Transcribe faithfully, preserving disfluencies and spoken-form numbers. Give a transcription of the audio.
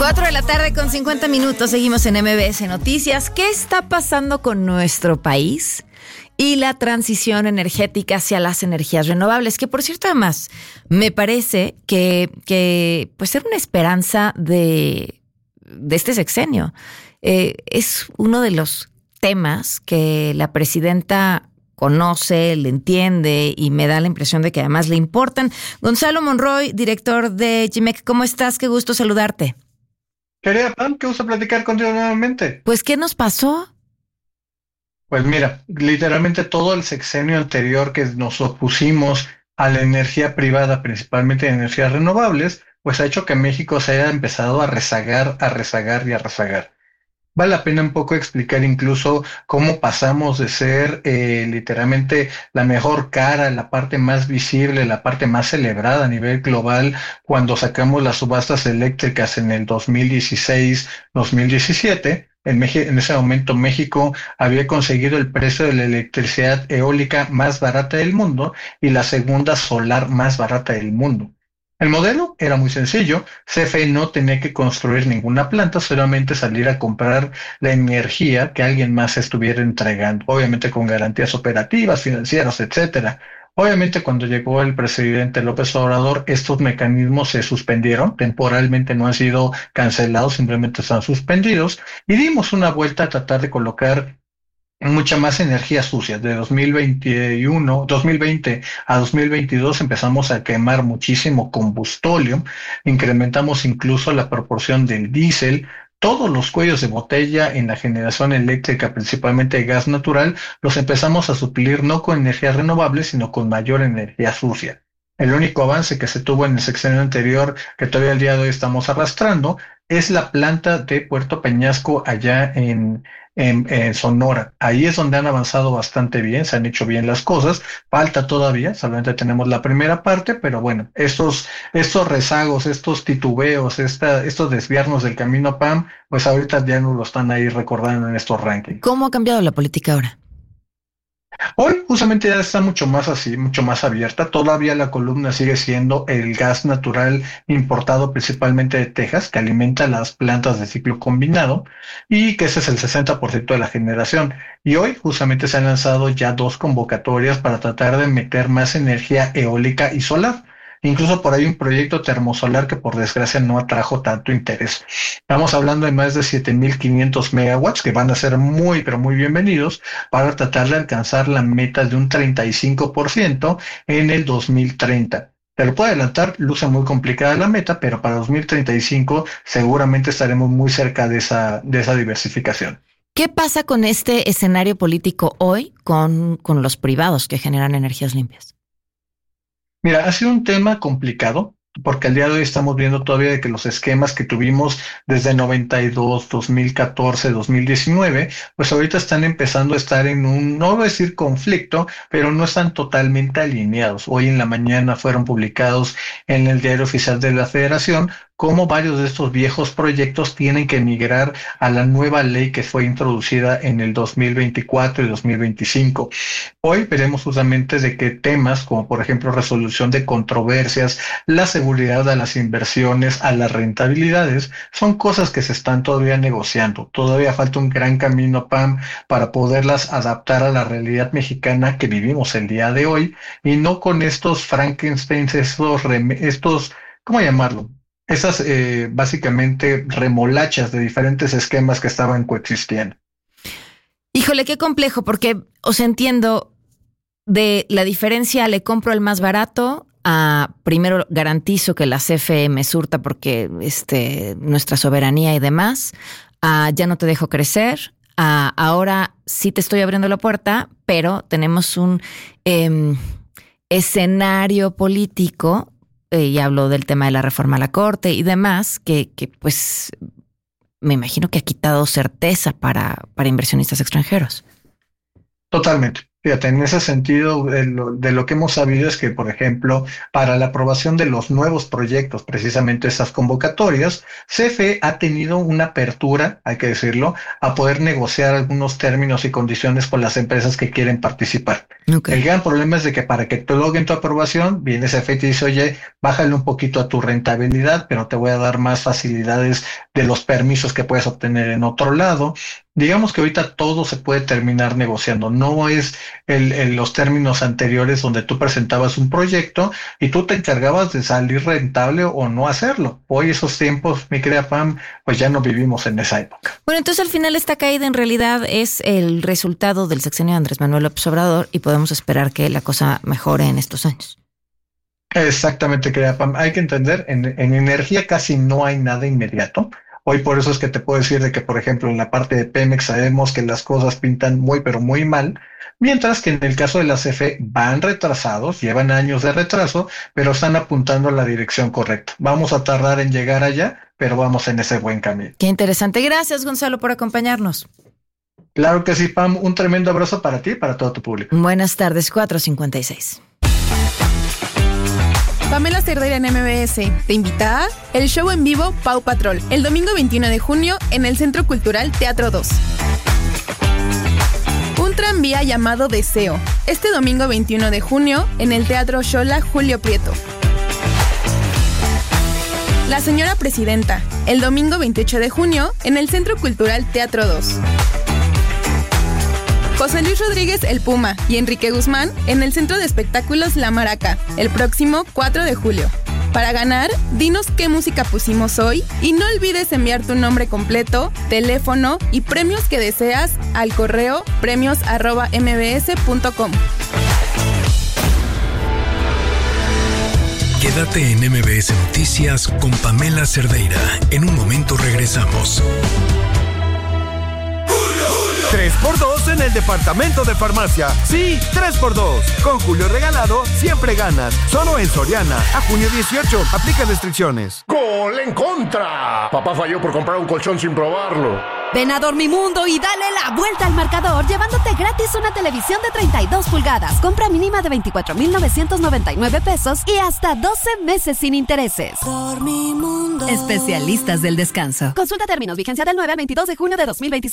Cuatro de la tarde con cincuenta minutos, seguimos en M B S Noticias. ¿Qué está pasando con nuestro país y la transición energética hacia las energías renovables? Que por cierto, además, me parece que, que pues era una esperanza de, de este sexenio. Eh, es uno de los temas que la presidenta conoce, le entiende y me da la impresión de que además le importan. Gonzalo Monroy, director de G M E C, ¿cómo estás? Qué gusto saludarte. Querida Pam, qué gusto platicar contigo nuevamente. Pues, ¿qué nos pasó? Pues mira, literalmente todo el sexenio anterior que nos opusimos a la energía privada, principalmente de energías renovables, pues ha hecho que México se haya empezado a rezagar, a rezagar y a rezagar. Vale la pena un poco explicar incluso cómo pasamos de ser eh, literalmente la mejor cara, la parte más visible, la parte más celebrada a nivel global cuando sacamos las subastas eléctricas en el dos mil dieciséis, dos mil diecisiete. En, Meji- en ese momento México había conseguido el precio de la electricidad eólica más barata del mundo y la segunda solar más barata del mundo. El modelo era muy sencillo. C F E no tenía que construir ninguna planta, solamente salir a comprar la energía que alguien más estuviera entregando, obviamente con garantías operativas, financieras, etcétera. Obviamente, cuando llegó el presidente López Obrador, estos mecanismos se suspendieron, temporalmente no han sido cancelados, simplemente están suspendidos, y dimos una vuelta a tratar de colocar mucha más energía sucia. De dos mil veintiuno, dos mil veinte a dos mil veintidós empezamos a quemar muchísimo combustóleo, incrementamos incluso la proporción del diésel. Todos los cuellos de botella en la generación eléctrica, principalmente de gas natural, los empezamos a suplir no con energías renovables, sino con mayor energía sucia. El único avance que se tuvo en el sexenio anterior, que todavía al día de hoy estamos arrastrando, es la planta de Puerto Peñasco allá en, en, en Sonora. Ahí es donde han avanzado bastante bien, se han hecho bien las cosas. Falta todavía, solamente tenemos la primera parte, pero bueno, estos, estos rezagos, estos titubeos, esta, estos desviarnos del camino P A M, pues ahorita ya nos lo están ahí recordando en estos rankings. ¿Cómo ha cambiado la política ahora? Hoy justamente ya está mucho más así, mucho más abierta. Todavía la columna sigue siendo el gas natural importado principalmente de Texas, que alimenta las plantas de ciclo combinado y que ese es el sesenta por ciento de la generación. Y hoy justamente se han lanzado ya dos convocatorias para tratar de meter más energía eólica y solar. Incluso por ahí un proyecto termosolar que por desgracia no atrajo tanto interés. Estamos hablando de más de siete mil quinientos megawatts que van a ser muy, pero muy bienvenidos para tratar de alcanzar la meta de un treinta y cinco por ciento en el dos mil treinta. Te lo puedo adelantar, luce muy complicada la meta, pero para dos mil treinta y cinco seguramente estaremos muy cerca de esa, de esa diversificación. ¿Qué pasa con este escenario político hoy con, con los privados que generan energías limpias? Mira, ha sido un tema complicado porque al día de hoy estamos viendo todavía de que los esquemas que tuvimos desde noventa y dos, dos mil catorce, dos mil diecinueve, pues ahorita están empezando a estar en un, no voy a decir conflicto, pero no están totalmente alineados. Hoy en la mañana fueron publicados en el Diario Oficial de la Federación cómo varios de estos viejos proyectos tienen que migrar a la nueva ley que fue introducida en el dos mil veinticuatro y dos mil veinticinco. Hoy veremos justamente de qué temas, como por ejemplo resolución de controversias, la seguridad a las inversiones, a las rentabilidades, son cosas que se están todavía negociando. Todavía falta un gran camino, P A M, para poderlas adaptar a la realidad mexicana que vivimos el día de hoy y no con estos Frankensteins, estos, estos ¿cómo llamarlo? Esas eh, básicamente remolachas de diferentes esquemas que estaban coexistiendo. Híjole, qué complejo, porque os entiendo de la diferencia, le compro el más barato, a primero garantizo que la C F E me surta porque este, nuestra soberanía y demás, a ya no te dejo crecer, a ahora sí te estoy abriendo la puerta, pero tenemos un eh, escenario político, eh, y hablo del tema de la reforma a la Corte y demás, que, que pues me imagino que ha quitado certeza para, para inversionistas extranjeros. Totalmente. Fíjate, en ese sentido, de lo, de lo que hemos sabido es que, por ejemplo, para la aprobación de los nuevos proyectos, precisamente estas convocatorias, C F E ha tenido una apertura, hay que decirlo, a poder negociar algunos términos y condiciones con las empresas que quieren participar. Okay. El gran problema es de que para que te logren tu aprobación, viene C F E y te dice, oye, bájale un poquito a tu rentabilidad, pero te voy a dar más facilidades de los permisos que puedes obtener en otro lado. Digamos que ahorita todo se puede terminar negociando. No es el, el, los términos anteriores donde tú presentabas un proyecto y tú te encargabas de salir rentable o no hacerlo. Hoy esos tiempos, mi querida Pam, pues ya no vivimos en esa época. Bueno, entonces al final esta caída en realidad es el resultado del sexenio de Andrés Manuel López Obrador y podemos esperar que la cosa mejore en estos años. Exactamente, querida Pam. Hay que entender, en, en energía casi no hay nada inmediato. Hoy por eso es que te puedo decir de que, por ejemplo, en la parte de Pemex sabemos que las cosas pintan muy, pero muy mal, mientras que en el caso de la C F E van retrasados, llevan años de retraso, pero están apuntando a la dirección correcta. Vamos a tardar en llegar allá, pero vamos en ese buen camino. Qué interesante. Gracias, Gonzalo, por acompañarnos. Claro que sí, Pam. Un tremendo abrazo para ti y para todo tu público. Buenas tardes, cuatro cincuenta y seis. Pamela Cerdeira en M B S te invita a el show en vivo Pau Patrol, el domingo veintiuno de junio en el Centro Cultural Teatro dos. Un tranvía llamado Deseo, este domingo veintiuno de junio en el Teatro Xola Julio Prieto. La señora presidenta, el domingo veintiocho de junio en el Centro Cultural Teatro dos. José Luis Rodríguez El Puma y Enrique Guzmán en el Centro de Espectáculos La Maraca, el próximo cuatro de julio. Para ganar, dinos qué música pusimos hoy y no olvides enviar tu nombre completo, teléfono y premios que deseas al correo premios arroba m b s punto com. Quédate en M B S Noticias con Pamela Cerdeira. En un momento regresamos. tres por dos en el departamento de farmacia. Sí, tres por dos. Con Julio Regalado siempre ganas. Solo en Soriana. A junio dieciocho. Aplica restricciones. ¡Gol en contra! Papá falló por comprar un colchón sin probarlo. Ven a Dormimundo y dale la vuelta al marcador llevándote gratis una televisión de treinta y dos pulgadas. Compra mínima de veinticuatro mil novecientos noventa y nueve pesos y hasta doce meses sin intereses. Dormimundo. Especialistas del descanso. Consulta términos. Vigencia del nueve al veintidós de junio de dos mil veintiséis.